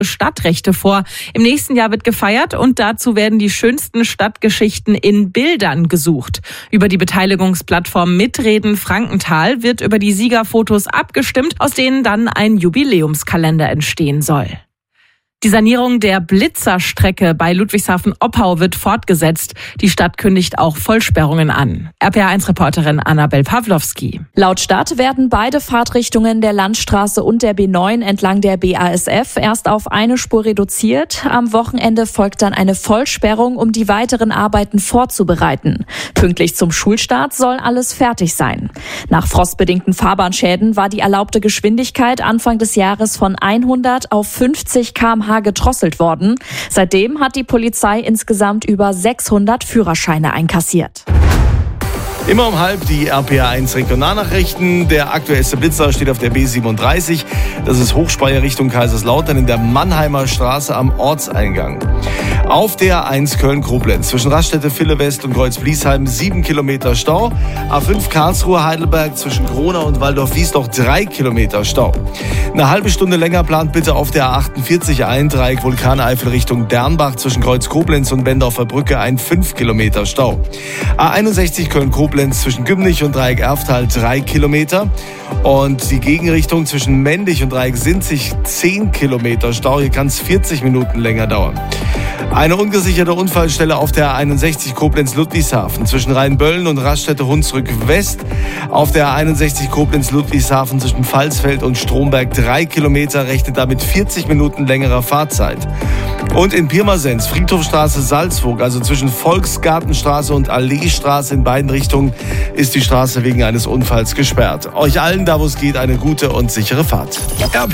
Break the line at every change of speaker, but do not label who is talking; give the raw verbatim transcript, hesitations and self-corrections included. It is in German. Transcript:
Stadtrechte vor. Im nächsten Jahr wird gefeiert und dazu werden die schönsten Stadtgeschichten in Bildern gesucht. Über die Beteiligungsplattform Mitreden Frankenthal wird über die Siegerfotos abgestimmt, aus denen dann ein Jubiläumskalender entstehen soll. Die Sanierung der Blitzerstrecke bei Ludwigshafen-Oppau wird fortgesetzt. Die Stadt kündigt auch Vollsperrungen an. R P A eins Reporterin Annabel Pawlowski.
Laut Stadt werden beide Fahrtrichtungen der Landstraße und der B neun entlang der B A S F erst auf eine Spur reduziert. Am Wochenende folgt dann eine Vollsperrung, um die weiteren Arbeiten vorzubereiten. Pünktlich zum Schulstart soll alles fertig sein. Nach frostbedingten Fahrbahnschäden war die erlaubte Geschwindigkeit Anfang des Jahres von hundert auf fünfzig Kilometer pro Stunde gedrosselt worden. Seitdem hat die Polizei insgesamt über sechshundert Führerscheine einkassiert.
Immer um halb die R P A eins Regionalnachrichten. Der aktuellste Blitzer steht auf der B siebenunddreißig. Das ist Hochspeyer Richtung Kaiserslautern in der Mannheimer Straße am Ortseingang. Auf der A eins Köln-Koblenz zwischen Raststätte Villewest und Kreuz-Bliesheim sieben Kilometer Stau. A fünf Karlsruhe-Heidelberg zwischen Gronau und Waldorf-Wiesloch drei Kilometer Stau. Eine halbe Stunde länger plant bitte auf der A achtundvierzig ein Dreieck Vulkaneifel Richtung Dernbach zwischen Kreuz-Koblenz und Bendorfer Brücke ein fünf Kilometer Stau. A einundsechzig Köln-Koblenz zwischen Gümnich und Dreieck Erftal drei Kilometer. Und die Gegenrichtung zwischen Mendig und Dreieck Sinzig zehn Kilometer Stau. Hier kann es vierzig Minuten länger dauern. Eine ungesicherte Unfallstelle auf der A einundsechzig Koblenz-Ludwigshafen zwischen Rheinböllen und Raststätte Hunsrück West. Auf der A einundsechzig Koblenz-Ludwigshafen zwischen Pfalzfeld und Stromberg drei Kilometer, rechnet damit vierzig Minuten längerer Fahrzeit. Und in Pirmasens, Friedhofstraße Salzburg, also zwischen Volksgartenstraße und Alleestraße in beiden Richtungen, ist die Straße wegen eines Unfalls gesperrt. Euch allen, da wo es geht, eine gute und sichere Fahrt.